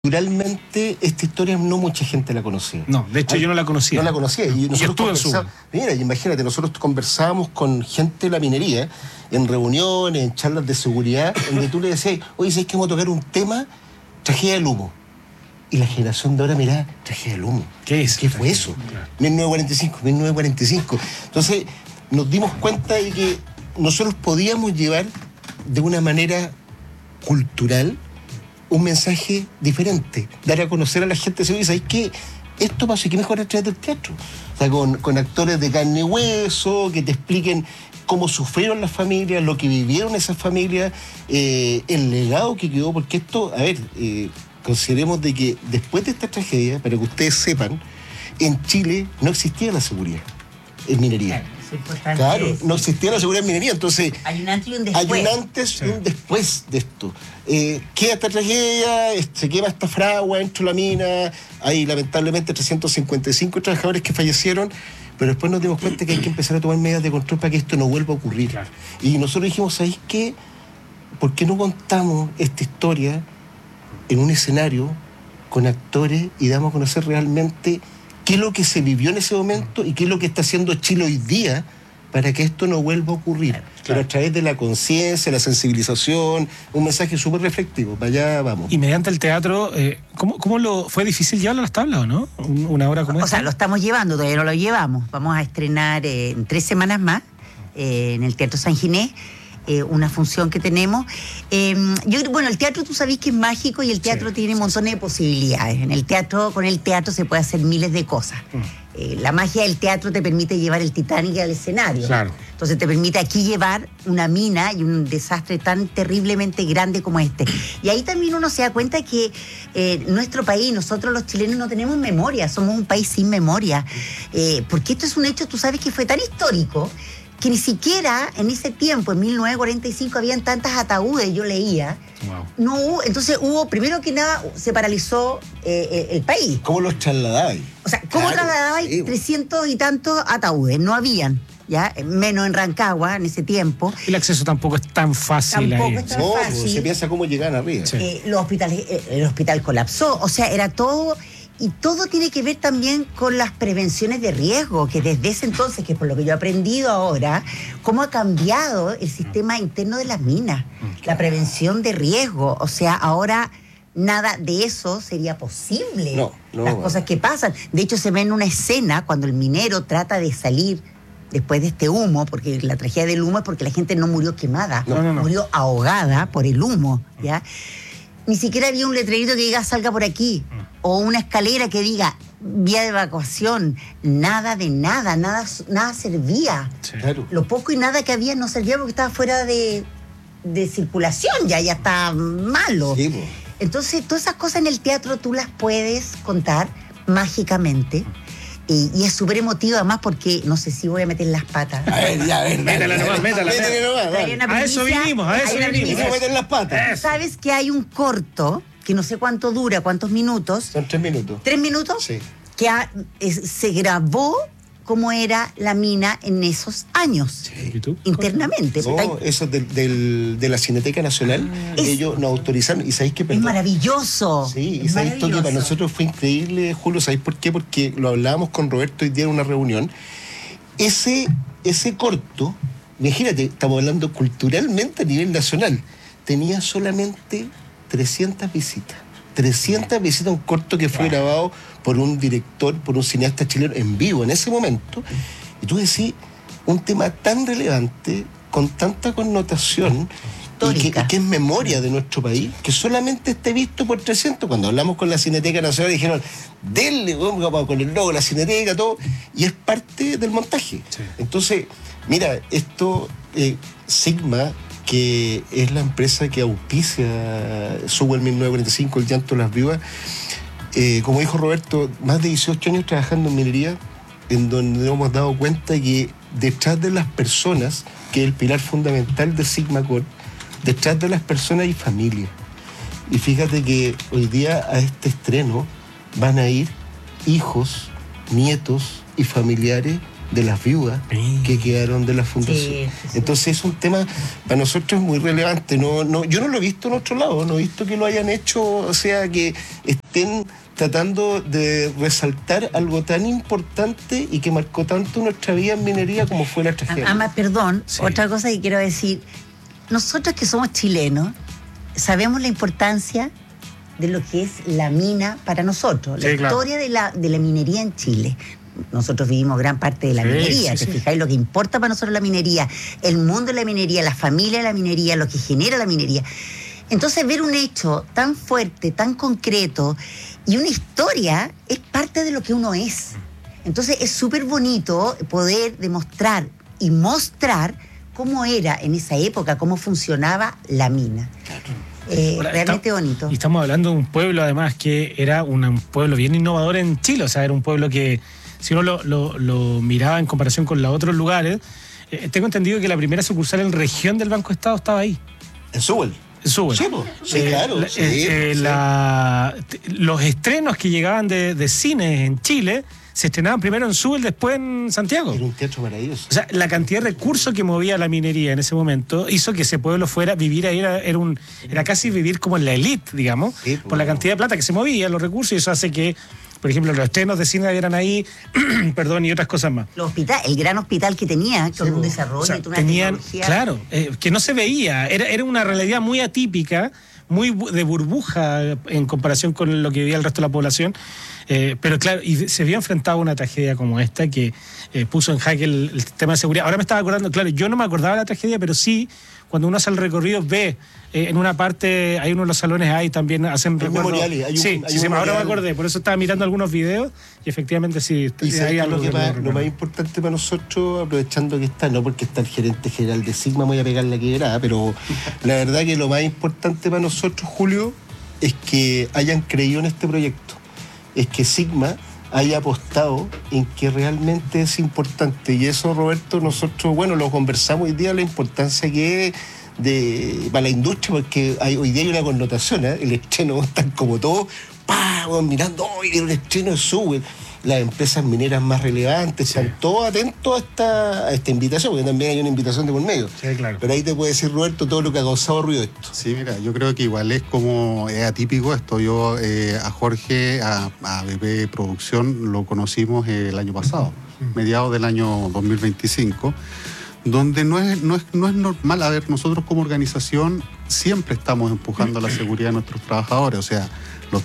Naturalmente, esta historia no mucha gente la conocía. No, de hecho yo no la conocía. No la conocía. Y nosotros Mira, imagínate, nosotros conversábamos con gente de la minería, en reuniones, en charlas de seguridad, donde tú le decías, oye, ¿sabes que vamos a tocar un tema? Tragedia del humo. Y la generación de ahora, mirá, tragedia del humo. ¿Qué es? ¿Qué fue eso? 1945. Entonces, nos dimos cuenta de que nosotros podíamos llevar de una manera cultural un mensaje diferente, dar a conocer a la gente, ¿sabes qué? Esto pasó y qué mejor a través del teatro. O sea, con actores de carne y hueso, que te expliquen cómo sufrieron las familias, lo que vivieron esas familias, el legado que quedó, porque esto, a ver, consideremos de que después de esta tragedia, para que ustedes sepan, en Chile no existía la seguridad en minería. Claro, no existía la seguridad en minería, entonces hay un antes y un después. Hay un antes y un después de esto. Queda esta tragedia, se quema esta fragua dentro de la mina, hay lamentablemente 355 trabajadores que fallecieron, pero después nos dimos cuenta que hay que empezar a tomar medidas de control para que esto no vuelva a ocurrir. Claro. Y nosotros dijimos, ¿sabéis qué? ¿Por qué no contamos esta historia en un escenario con actores y damos a conocer realmente qué es lo que se vivió en ese momento y qué es lo que está haciendo Chile hoy día para que esto no vuelva a ocurrir? Claro. Pero a través de la conciencia, la sensibilización, un mensaje súper reflectivo. Para allá vamos. Y mediante el teatro, ¿cómo fue difícil llevarlo a las tablas o no? Una obra como esta. O sea, lo estamos llevando, todavía no lo llevamos. Vamos a estrenar en 3 semanas más en el Teatro San Ginés. Una función que tenemos. Bueno, el teatro tú sabés que es mágico y el teatro tiene montones de posibilidades. Con el teatro se puede hacer miles de cosas. La magia del teatro te permite llevar el Titanic al escenario. Claro. Entonces te permite aquí llevar una mina y un desastre tan terriblemente grande como este. Y ahí también uno se da cuenta que nuestro país, nosotros los chilenos no tenemos memoria, somos un país sin memoria. Porque esto es un hecho, tú sabes que fue tan histórico que ni siquiera en ese tiempo, en 1945, habían tantas ataúdes, yo leía. Wow. No hubo, entonces primero que nada, se paralizó el país. ¿Cómo los trasladabais? O sea, ¿cómo trasladabais 300 y tantos ataúdes? No habían, ya, menos en Rancagua en ese tiempo. El acceso tampoco es tan fácil ahí. Fácil. Se piensa cómo llegan arriba. Sí. El hospital colapsó, o sea, era todo. Y todo tiene que ver también con las prevenciones de riesgo, que desde ese entonces, que por lo que yo he aprendido ahora, cómo ha cambiado el sistema interno de las minas, la prevención de riesgo. O sea, ahora nada de eso sería posible. Las cosas que pasan. De hecho, se ve en una escena cuando el minero trata de salir después de este humo, porque la tragedia del humo es porque la gente no murió quemada, murió ahogada por el humo, ¿ya? Ni siquiera había un letrerito que diga salga por aquí, o una escalera que diga vía de evacuación. Nada servía. Sí. Claro. Lo poco y nada que había no servía porque estaba fuera de circulación, ya está malo. Sí, pues. Entonces, todas esas cosas en el teatro tú las puedes contar mágicamente. Y es súper emotivo además porque no sé si voy a meter las patas. A ver, métala nomás. A eso vinimos. Meter las patas. Sabes que hay un corto que no sé cuánto dura, cuántos minutos. Son 3 minutos. ¿3 minutos? Sí. Que se grabó cómo era la mina en esos años. Sí. ¿Y tú? Internamente. No, eso de la Cineteca Nacional, ellos nos autorizaron. ¿Y sabéis qué? Es maravilloso. Sí, y sabéis que para nosotros fue increíble, Julio. ¿Sabéis por qué? Porque lo hablábamos con Roberto hoy día en una reunión. Ese corto, imagínate, estamos hablando culturalmente a nivel nacional, tenía solamente 300 visitas. 300 visitas, un corto que fue grabado por un director, por un cineasta chileno en vivo en ese momento. Y tú decís, un tema tan relevante, con tanta connotación, y que es memoria de nuestro país, que solamente esté visto por 300. Cuando hablamos con la Cineteca Nacional dijeron, denle, con el logo, la Cineteca, todo, y es parte del montaje. Sí. Entonces, mira, esto, Sigma, que es la empresa que auspicia Sewell 1945, el llanto de las viudas, como dijo Roberto, más de 18 años trabajando en minería, en donde nos hemos dado cuenta que detrás de las personas, que es el pilar fundamental del Sigma Corp, detrás de las personas hay familia. Y fíjate que hoy día a este estreno van a ir hijos, nietos y familiares de las viudas que quedaron de la fundación. Sí. Entonces es un tema para nosotros muy relevante. Yo no lo he visto en otro lado, no he visto que lo hayan hecho, o sea, que estén tratando de resaltar algo tan importante y que marcó tanto nuestra vida en minería como fue la tragedia. Además, perdón, Sí. otra cosa que quiero decir, nosotros que somos chilenos, sabemos la importancia de lo que es la mina para nosotros, la Sí, claro. historia de la minería en Chile. Nosotros vivimos gran parte de la Sí, minería, sí, ¿te sí. fijáis? Lo que importa para nosotros la minería, el mundo de la minería, la familia de la minería, lo que genera la minería. Entonces, ver un hecho tan fuerte, tan concreto y una historia es parte de lo que uno es. Entonces, es súper bonito poder demostrar y mostrar cómo era en esa época, cómo funcionaba la mina. Ahora, Realmente bonito. Y estamos hablando de un pueblo, además, que era un pueblo bien innovador en Chile. O sea, era un pueblo que, si uno lo miraba en comparación con los otros lugares, tengo entendido que la primera sucursal en región del Banco Estado estaba ahí, En Subel. en Suba. Sí, po. Sí, claro. Los estrenos que llegaban de cines en Chile se estrenaban primero en Suba y después en Santiago. Era un teatro maravilloso. O sea, la cantidad de recursos que movía la minería en ese momento hizo que ese pueblo fuera, vivir ahí era casi vivir como en la élite, digamos, Sí, por la cantidad de plata que se movía, los recursos, y eso hace que, por ejemplo, los estrenos de cine eran ahí, perdón, y otras cosas más. El gran hospital que tenía, con un desarrollo O sea, y una tenían, tecnología. claro, que no se veía, era una realidad muy atípica, muy de burbuja en comparación con lo que vivía el resto de la población, pero claro, y se vio enfrentado a una tragedia como esta que puso en jaque el tema de seguridad. Ahora me estaba acordando, claro, yo no me acordaba de la tragedia, pero sí, cuando uno hace el recorrido, ve en una parte, hay uno de los salones ahí también hacen Hay recuerdos. memoriales, hay un- Sí, hay sí, un ahora me memorial. acordé, por eso estaba mirando algunos videos y efectivamente sí, Y hay sabes que algo lo, que más, recuerdo. lo más importante para nosotros, aprovechando que está, no porque está el gerente general de Sigma, me voy a pegar la quebrada, pero la verdad que lo más importante para nosotros, Julio, es que hayan creído en este proyecto, es que Sigma haya apostado en que realmente es importante. Y eso, Roberto, nosotros, bueno, lo conversamos hoy día, la importancia que es para la industria, porque hoy día hay una connotación, el estreno, están como todos, mirando, hoy el estreno de Subway. Las empresas mineras más relevantes están todos atentos a esta invitación, porque también hay una invitación de por medio. Sí, claro. Pero ahí te puede decir, Roberto, todo lo que ha causado ruido esto. Sí, mira, yo creo que igual es atípico esto. Yo a Jorge, a BP Producción, lo conocimos el año pasado, mediados del año 2025, donde no es normal. A ver, nosotros como organización siempre estamos empujando la seguridad de nuestros trabajadores, o sea, los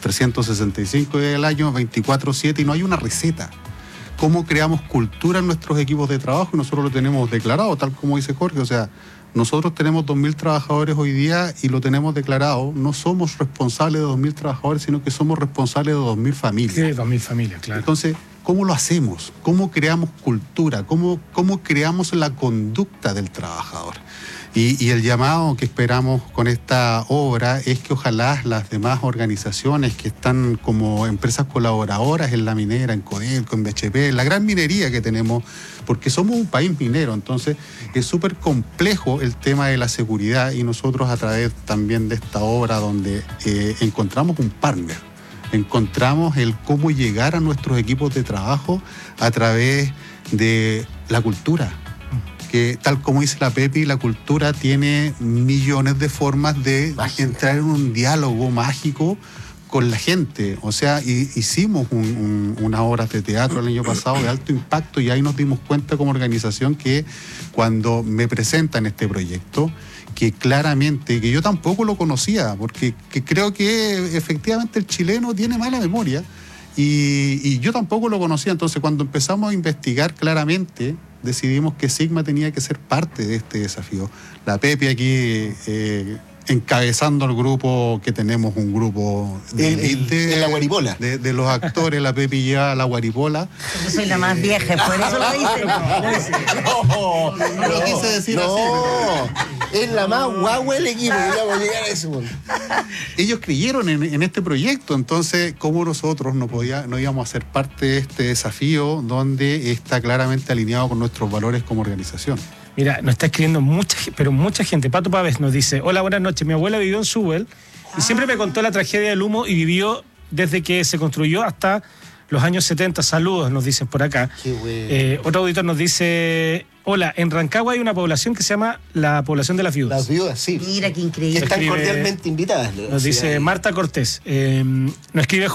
365 días del año, 24/7, y no hay una receta. ¿Cómo creamos cultura en nuestros equipos de trabajo? Y nosotros lo tenemos declarado, tal como dice Jorge, o sea, nosotros tenemos 2.000 trabajadores hoy día y lo tenemos declarado. No somos responsables de 2.000 trabajadores, sino que somos responsables de 2.000 familias. Sí, 2.000 familias, claro. Entonces, ¿cómo lo hacemos? ¿Cómo creamos cultura? ¿Cómo creamos la conducta del trabajador? Y el llamado que esperamos con esta obra es que ojalá las demás organizaciones que están como empresas colaboradoras en la minera, en Codelco, en BHP, la gran minería que tenemos, porque somos un país minero, entonces es súper complejo el tema de la seguridad, y nosotros a través también de esta obra donde encontramos un partner, encontramos el cómo llegar a nuestros equipos de trabajo a través de la cultura. Que tal como dice la Pepi, la cultura tiene millones de formas de entrar en un diálogo mágico con la gente. O sea, hicimos unas obras de teatro el año pasado de alto impacto, y ahí nos dimos cuenta como organización que cuando me presentan este proyecto, que claramente, que yo tampoco lo conocía, porque creo que efectivamente el chileno tiene mala memoria, y yo tampoco lo conocía. Entonces, cuando empezamos a investigar claramente, decidimos que Sigma tenía que ser parte de este desafío. La Pepi aquí encabezando el grupo, que tenemos un grupo de la guaripola. De los actores. La Pepi lleva la guaripola. Yo soy la más vieja, por eso lo dicen. No lo quise decir así. Es la más guagua del equipo, que vamos a llegar a ese punto. Ellos creyeron en este proyecto, entonces, ¿cómo nosotros no íbamos a ser parte de este desafío donde está claramente alineado con nuestros valores como organización? Mira, nos está escribiendo mucha gente. Pato Pávez nos dice: hola, buenas noches. Mi abuela vivió en Subel y siempre me contó la tragedia del humo, y vivió desde que se construyó hasta los años 70, saludos, nos dicen por acá. Qué bueno. Otro auditor nos dice, hola, en Rancagua hay una población que se llama la población de las viudas. Las viudas, sí. Mira qué Que increíble. están Escribe- cordialmente invitadas. Nos dice Marta Cortés. Nos escribe